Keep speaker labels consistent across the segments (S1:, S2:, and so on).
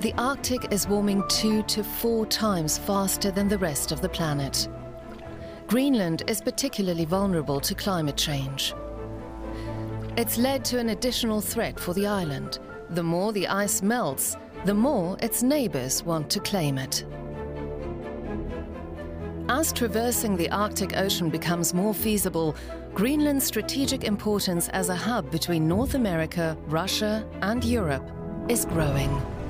S1: The Arctic is warming 2 to 4 times faster than the rest of the planet. Greenland is particularly vulnerable to climate change. It's led to an additional threat for the island. The more the ice melts, the more its neighbors want to claim it. As traversing the Arctic Ocean becomes more feasible, Greenland's strategic importance as a hub between North America, Russia, and Europe is growing.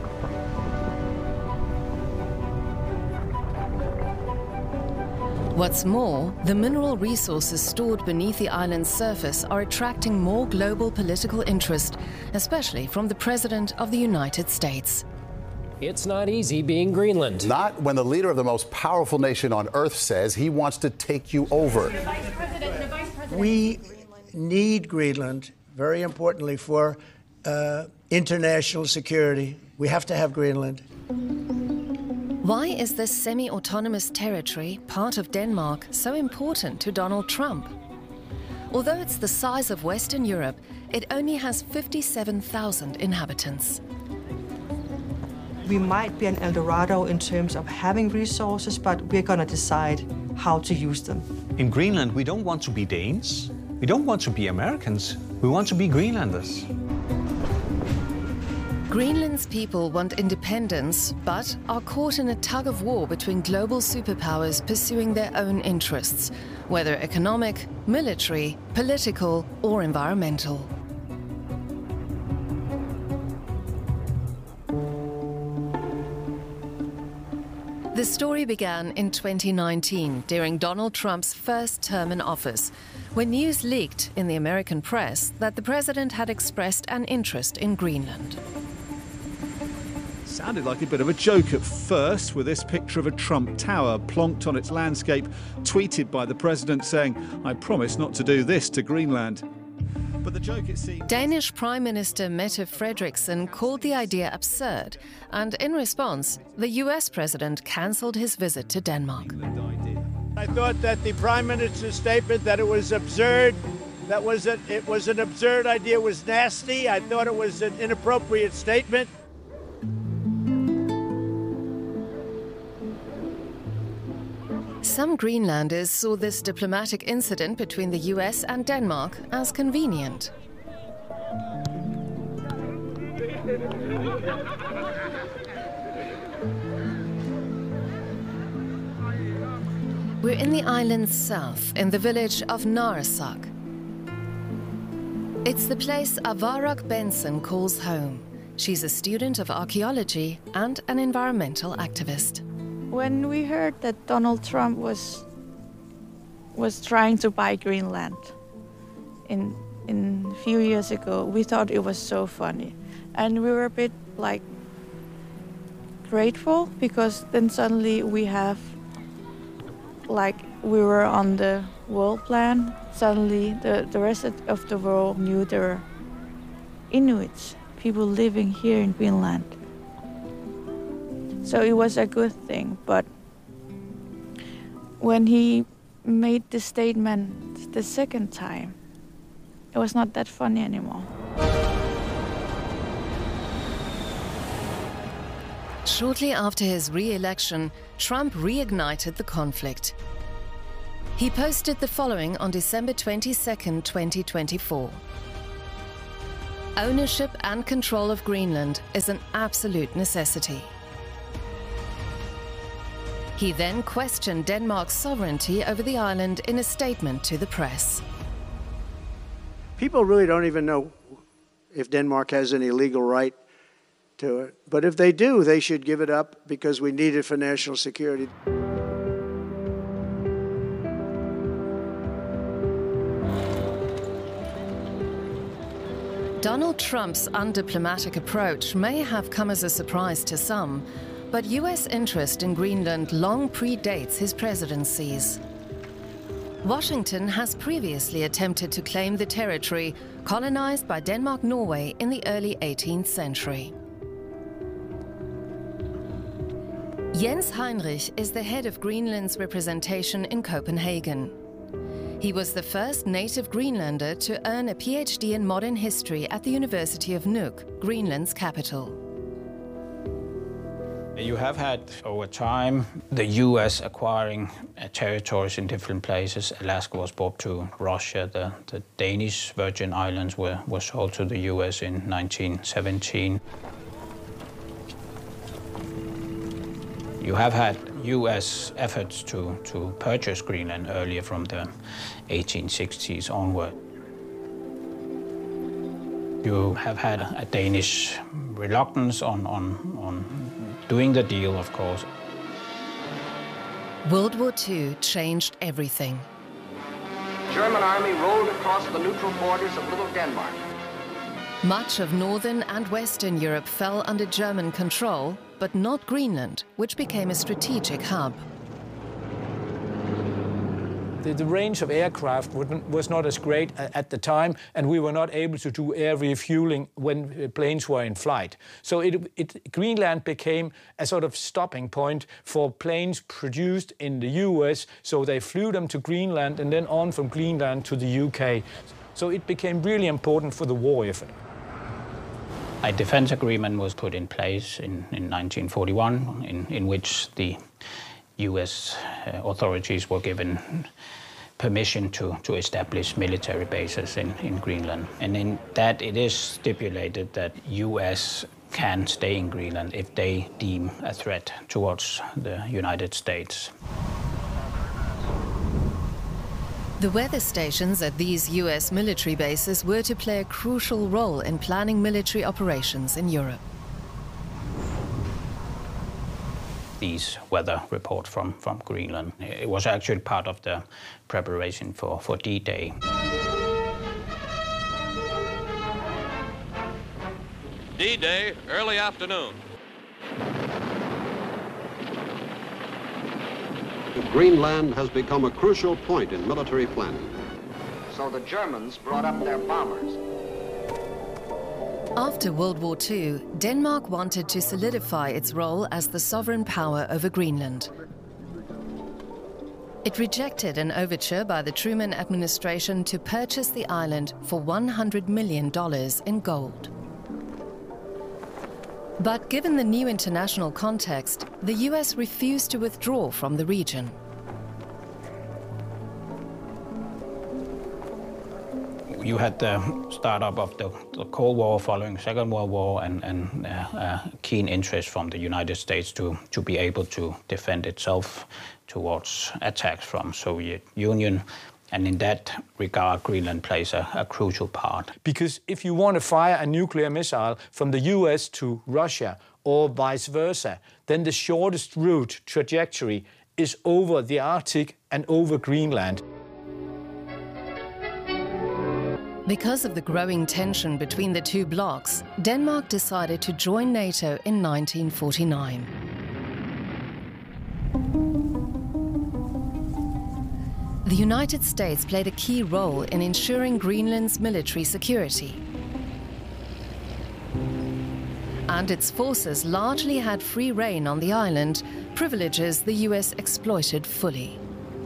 S1: What's more, the mineral resources stored beneath the island's surface are attracting more global political interest, especially from the President of the United States.
S2: It's not easy being Greenland.
S3: Not when the leader of the most powerful nation on Earth says he wants to take you over.
S4: We need Greenland, very importantly, for international security. We have to have Greenland.
S1: Why is this semi-autonomous territory, part of Denmark, so important to Donald Trump? Although it's the size of Western Europe, it only has 57,000 inhabitants.
S5: We might be an El Dorado in terms of having resources, but we're going to decide how to use them.
S6: In Greenland, we don't want to be Danes. We don't want to be Americans. We want to be Greenlanders.
S1: Greenland's people want independence, but are caught in a tug-of-war between global superpowers pursuing their own interests, whether economic, military, political, or environmental. The story began in 2019, during Donald Trump's first term in office, when news leaked in the American press that the president had expressed an interest in Greenland.
S7: Sounded like a bit of a joke at first, with this picture of a Trump Tower plonked on its landscape, tweeted by the president saying, "I promise not to do this to Greenland." But the joke, it seems...
S1: Danish Prime Minister Mette Frederiksen called the idea absurd, and in response, the US president cancelled his visit to Denmark.
S8: I thought that the Prime Minister's statement that it was absurd, it was an absurd idea, was nasty. I thought it was an inappropriate statement.
S1: Some Greenlanders saw this diplomatic incident between the US and Denmark as convenient. We're in the island's south, in the village of Narsaq. It's the place Avarak Benson calls home. She's a student of archaeology and an environmental activist.
S9: When we heard that Donald Trump was trying to buy Greenland in a few years ago, we thought it was so funny. And we were a bit like grateful, because then suddenly we have, like, we were on the world plan. Suddenly the rest of the world knew there were Inuits, people living here in Greenland. So it was a good thing, but when he made the statement the second time, it was not that funny anymore.
S1: Shortly after his re-election, Trump reignited the conflict. He posted the following on December 22, 2024. Ownership and control of Greenland is an absolute necessity. He then questioned Denmark's sovereignty over the island in a statement to the press.
S4: People really don't even know if Denmark has any legal right to it. But if they do, they should give it up, because we need it for national security.
S1: Donald Trump's undiplomatic approach may have come as a surprise to some, but US interest in Greenland long predates his presidencies. Washington has previously attempted to claim the territory colonized by Denmark-Norway in the early 18th century. Jens Heinrich is the head of Greenland's representation in Copenhagen. He was the first native Greenlander to earn a PhD in modern history at the University of Nuuk, Greenland's capital.
S10: You have had, over time, the U.S. acquiring territories in different places. Alaska was bought to Russia. The Danish Virgin Islands were sold to the U.S. in 1917. You have had U.S. efforts to purchase Greenland earlier from the 1860s onward. You have had a Danish reluctance on doing the deal, of course.
S1: World War II changed everything.
S11: German army rolled across the neutral borders of Little Denmark.
S1: Much of northern and western Europe fell under German control, but not Greenland, which became a strategic hub.
S12: The range of aircraft was not as great at the time, and we were not able to do air refueling when planes were in flight. So Greenland became a sort of stopping point for planes produced in the US, so they flew them to Greenland and then on from Greenland to the UK. So it became really important for the war effort.
S10: A defense agreement was put in place in 1941, in which the U.S. authorities were given permission to establish military bases in Greenland. And in that it is stipulated that U.S. can stay in Greenland if they deem a threat towards the United States.
S1: The weather stations at these US military bases were to play a crucial role in planning military operations in Europe.
S10: These weather reports from Greenland. It was actually part of the preparation for D-Day.
S13: D-Day, early afternoon.
S14: Greenland has become a crucial point in military planning.
S11: So the Germans brought up their bombers.
S1: After World War II, Denmark wanted to solidify its role as the sovereign power over Greenland. It rejected an overture by the Truman administration to purchase the island for $100 million in gold. But given the new international context, the US refused to withdraw from the region.
S10: You had the startup of the Cold War following Second World War and keen interest from the United States to be able to defend itself towards attacks from Soviet Union. And in that regard, Greenland plays a crucial part.
S12: Because if you want to fire a nuclear missile from the US to Russia or vice versa, then the shortest route trajectory is over the Arctic and over Greenland.
S1: Because of the growing tension between the two blocs, Denmark decided to join NATO in 1949. The United States played a key role in ensuring Greenland's military security. And its forces largely had free rein on the island, privileges the US exploited fully.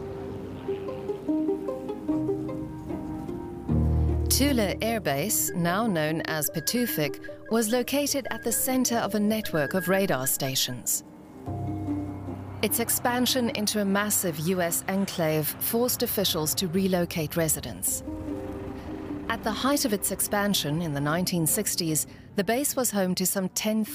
S1: Thule Air Base, now known as Pituffik, was located at the center of a network of radar stations. Its expansion into a massive US enclave forced officials to relocate residents. At the height of its expansion in the 1960s, the base was home to some 10,000